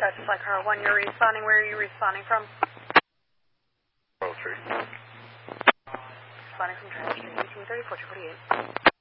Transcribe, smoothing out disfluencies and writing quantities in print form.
That's like her one you're responding. Where are you responding from? Tree. Responding from Trail Street, 1834 248.